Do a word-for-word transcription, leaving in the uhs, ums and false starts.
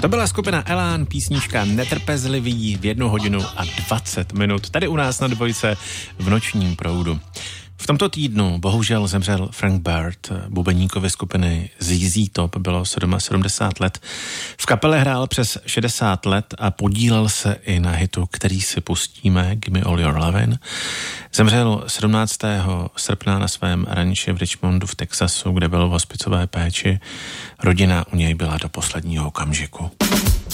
To byla skupina Elán, písnička Netrpezlivý v jednu hodinu a dvacet minut. Tady u nás na Dvojce v nočním proudu. V tomto týdnu bohužel zemřel Frank Bird, bubeníkovi skupiny Z Z Top, bylo sedmdesát sedm let. V kapele hrál přes šedesát let a podílel se i na hitu, který si pustíme, Give Me All Your Lovin'. Zemřel sedmnáctého srpna na svém ranči v Richmondu v Texasu, kde byl v hospicové péči. Rodina u něj byla do posledního okamžiku.